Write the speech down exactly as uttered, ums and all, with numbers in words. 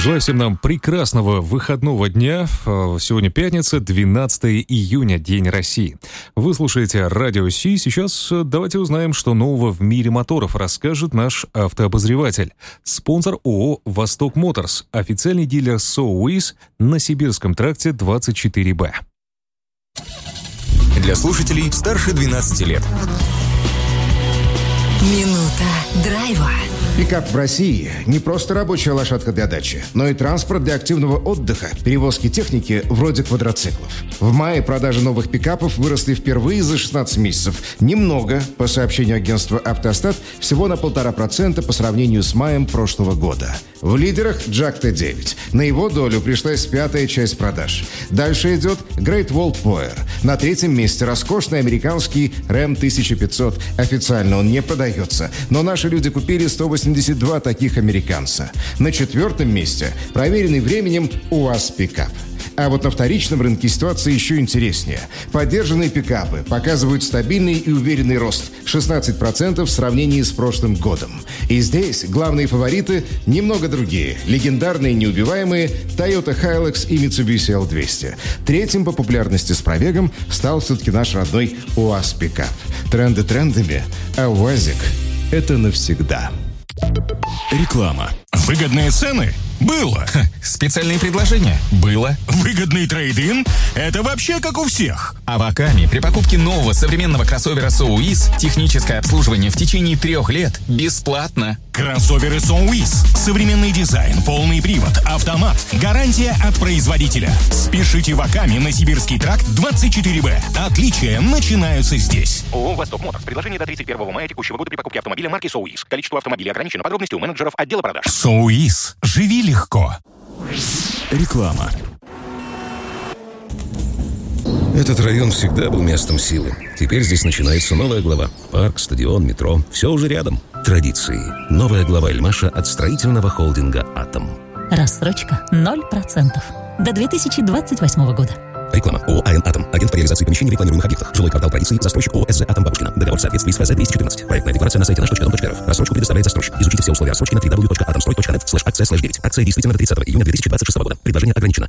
Желаю всем нам прекрасного выходного дня. Сегодня пятница, двенадцатое июня, День России. Вы слушаете Радио Си. Сейчас давайте узнаем, что нового в мире моторов расскажет наш автообозреватель. Спонсор ООО «Восток Моторс», официальный дилер соуис на Сибирском тракте двадцать четыре Б. Для слушателей старше двенадцати лет. Минута драйва. Пикап в России – не просто рабочая лошадка для дачи, но и транспорт для активного отдыха, перевозки техники вроде квадроциклов. В мае продажи новых пикапов выросли впервые за шестнадцать месяцев. Немного, по сообщению агентства «Автостат», всего на полтора процента по сравнению с маем прошлого года. В лидерах Джак Т девять. На его долю пришлась пятая часть продаж. Дальше идет Great Wall Power. На третьем месте роскошный американский Ram тысяча пятьсот. Официально он не продается, но наши люди купили сто восемьдесят два таких американца. На четвертом месте проверенный временем УАЗ пикап. А вот на вторичном рынке ситуация еще интереснее. Поддержанные пикапы показывают стабильный и уверенный рост – шестнадцать процентов в сравнении с прошлым годом. И здесь главные фавориты немного другие. Легендарные неубиваемые Toyota Hilux и Mitsubishi Л двести. Третьим по популярности с пробегом стал все-таки наш родной УАЗ пикап. Тренды трендами, а УАЗик – это навсегда. Реклама. Выгодные цены? Было. Ха, специальные предложения? Было. Выгодный трейд-ин? Это вообще как у всех. А в Акаме при покупке нового современного кроссовера соуис техническое обслуживание в течение трех лет бесплатно. Кроссоверы соуис. Современный дизайн, полный привод, автомат. Гарантия от производителя. Спешите в Акаме на Сибирский тракт двадцать четыре Б. Отличия начинаются здесь. ООО «Восток Моторс». Предложение до тридцать первого мая текущего года при покупке автомобиля марки соуис. Количество автомобилей ограничено. Подробности у менеджеров отдела продаж. Соуис. Живи легко. Реклама. Этот район всегда был местом силы. Теперь здесь начинается новая глава. Парк, стадион, метро. Все уже рядом. Традиции. Новая глава Эльмаша от строительного холдинга «Атом». Рассрочка ноль процентов. До две тысячи двадцать восьмого года. Реклама. ООО «АН Атом». Агент по реализации помещений в рекламируемых объектах. Жилой квартал провинции. Застройщик ООО СЗ «Атом Бабушкина». Договор в соответствии с ФЗ двести четырнадцать. Проектная декларация на сайте наш точка дом точка эр эф. Рассрочку предоставляет застройщик. Изучите все условия рассрочки на дабл ю дабл ю дабл ю точка атомстрой точка нет слэш акция слэш девять. Акция действительно до тридцатого июня две тысячи двадцать шестого года. Предложение ограничено.